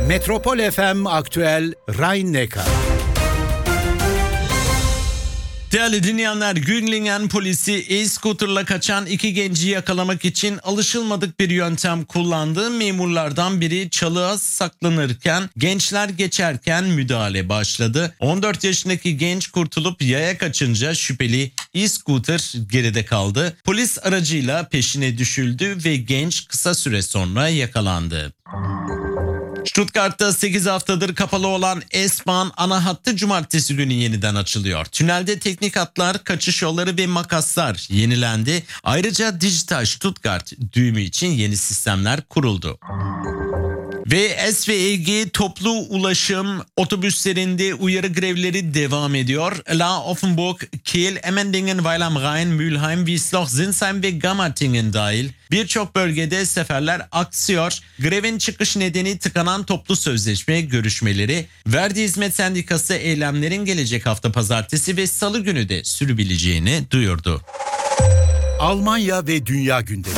Metropol FM Aktüel Rhein-Neckar. Değerli dinleyenler, Gürlingen polisi e-scooter'la kaçan iki genci yakalamak için alışılmadık bir yöntem kullandı. Memurlardan biri çalığa saklanırken gençler geçerken müdahale başladı. 14 yaşındaki genç kurtulup yaya kaçınca şüpheli e-scooter geride kaldı. Polis aracıyla peşine düşüldü ve genç kısa süre sonra yakalandı. Stuttgart'ta 8 haftadır kapalı olan S-Bahn ana hattı cumartesi günü yeniden açılıyor. Tünelde teknik hatlar, kaçış yolları ve makaslar yenilendi. Ayrıca dijital Stuttgart düğümü için yeni sistemler kuruldu. Ve SVEG toplu ulaşım otobüslerinde uyarı grevleri devam ediyor. La Offenburg, Kiel, Emmendingen, Weil am Rhein, Mülheim, Wiesloch, Sinsheim ve Gammertingen dahil birçok bölgede seferler aksıyor. Grevin çıkış nedeni tıkanan toplu sözleşme görüşmeleri. Verdi Hizmet Sendikası eylemlerin gelecek hafta pazartesi ve salı günü de sürebileceğini duyurdu. Almanya ve dünya gündemi.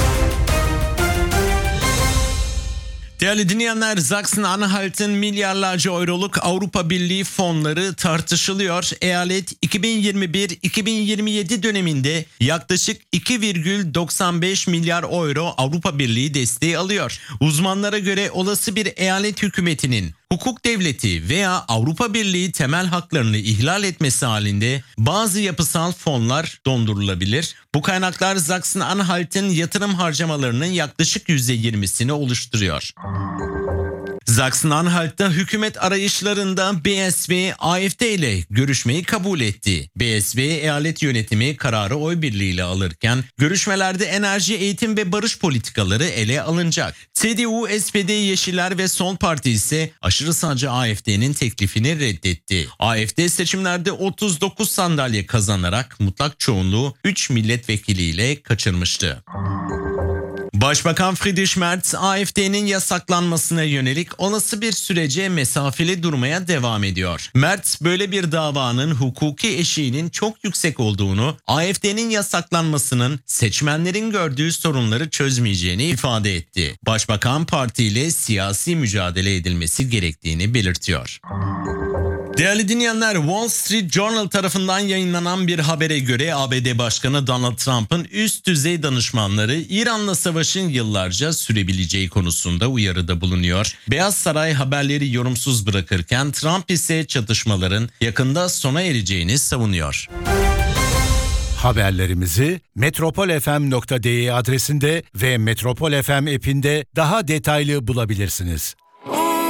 Değerli dinleyenler, Sachsen-Anhalt'ın milyarlarca euroluk Avrupa Birliği fonları tartışılıyor. Eyalet 2021-2027 döneminde yaklaşık 2,95 milyar euro Avrupa Birliği desteği alıyor. Uzmanlara göre olası bir eyalet hükümetinin hukuk devleti veya Avrupa Birliği temel haklarını ihlal etmesi halinde bazı yapısal fonlar dondurulabilir. Bu kaynaklar Sachsen-Anhalt'ın yatırım harcamalarının yaklaşık %20'sini oluşturuyor. Sachsen-Anhalt'ta hükümet arayışlarında BSV, AfD ile görüşmeyi kabul etti. BSV eyalet yönetimi kararı oy birliğiyle alırken görüşmelerde enerji, eğitim ve barış politikaları ele alınacak. CDU, SPD, Yeşiller ve Sol Parti ise aşırı sağcı AfD'nin teklifini reddetti. AfD seçimlerde 39 sandalye kazanarak mutlak çoğunluğu 3 milletvekiliyle kaçırmıştı. Başbakan Friedrich Merz, AfD'nin yasaklanmasına yönelik olası bir sürece mesafeli durmaya devam ediyor. Merz, böyle bir davanın hukuki eşiğinin çok yüksek olduğunu, AfD'nin yasaklanmasının seçmenlerin gördüğü sorunları çözmeyeceğini ifade etti. Başbakan partiyle siyasi mücadele edilmesi gerektiğini belirtiyor. Değerli dinleyenler, Wall Street Journal tarafından yayınlanan bir habere göre ABD Başkanı Donald Trump'ın üst düzey danışmanları İran'la savaşın yıllarca sürebileceği konusunda uyarıda bulunuyor. Beyaz Saray haberleri yorumsuz bırakırken Trump ise çatışmaların yakında sona ereceğini savunuyor. Haberlerimizi metropolfm.de adresinde ve Metropol FM app'inde daha detaylı bulabilirsiniz.